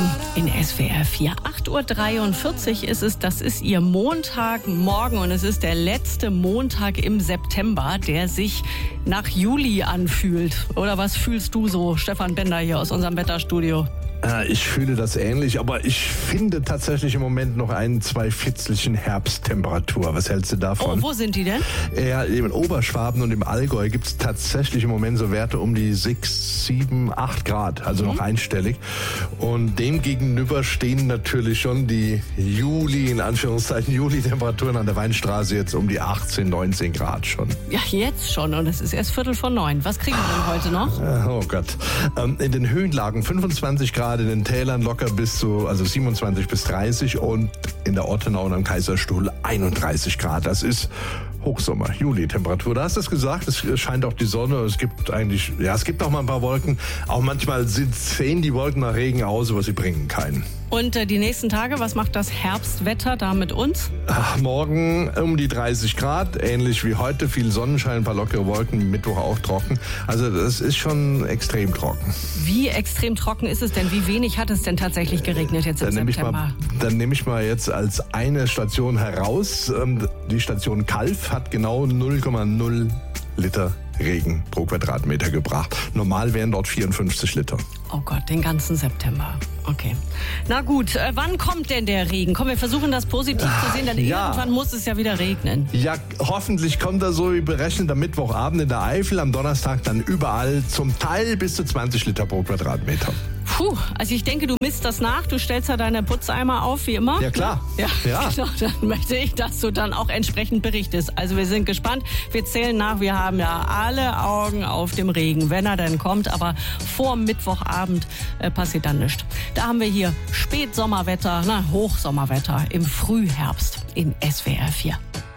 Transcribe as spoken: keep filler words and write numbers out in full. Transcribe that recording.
Regen in S W R vier. acht Uhr dreiundvierzig ist es, das ist Ihr Montagmorgen und es ist der letzte Montag im September, der sich nach Juli anfühlt. Oder was fühlst du so, Stefan Bender hier aus unserem Wetterstudio? Ich fühle das ähnlich, aber ich finde tatsächlich im Moment noch einen zweiviertelchen Herbsttemperatur. Was hältst du davon? Oh, wo sind die denn? Ja, in Oberschwaben und im Allgäu gibt es tatsächlich im Moment so Werte um die sechs, sieben, acht Grad, also mhm. noch einstellig. Und dem gegenüber stehen natürlich schon die Juli, in Anführungszeichen Juli-Temperaturen an der Weinstraße jetzt um die achtzehn, neunzehn Grad schon. Ja, jetzt schon und es ist erst Viertel vor neun. Was kriegen wir denn heute noch? Oh Gott. In den Höhenlagen fünfundzwanzig Grad, in den Tälern locker bis zu, also siebenundzwanzig bis dreißig und in der Ortenau und am Kaiserstuhl einunddreißig Grad. Das ist Hochsommer, Juli-Temperatur. Da hast du es gesagt, es scheint auch die Sonne. Es gibt eigentlich, ja, es gibt auch mal ein paar Wolken. Auch manchmal sind, sehen die Wolken nach Regen aus, aber sie bringen keinen. Und äh, die nächsten Tage, was macht das Herbstwetter da mit uns? Ach, morgen um die dreißig Grad, ähnlich wie heute. Viel Sonnenschein, ein paar lockere Wolken, Mittwoch auch trocken. Also das ist schon extrem trocken. Wie extrem trocken ist es denn? Wie wenig hat es denn tatsächlich geregnet jetzt im dann September? Nehm ich mal, dann nehme ich mal jetzt als eine Station heraus. Die Station Kalf hat genau null Komma null Liter Regen pro Quadratmeter gebracht. Normal wären dort vierundfünfzig Liter. Oh Gott, den ganzen September. Okay. Na gut, äh, wann kommt denn der Regen? Komm, wir versuchen das positiv Ach, zu sehen, denn ja. irgendwann muss es ja wieder regnen. Ja, hoffentlich kommt er so wie berechnet am Mittwochabend in der Eifel, am Donnerstag dann überall zum Teil bis zu zwanzig Liter pro Quadratmeter. Puh, also ich denke, du misst das nach, du stellst ja deine Putzeimer auf, wie immer. Ja, klar. Ja, ja. Genau, dann möchte ich, dass du dann auch entsprechend berichtest. Also wir sind gespannt, wir zählen nach, wir haben ja alle Augen auf dem Regen, wenn er denn kommt, aber vor Mittwochabend äh, passiert dann nichts. Da haben wir hier Spätsommerwetter, na, Hochsommerwetter im Frühherbst in S W R vier.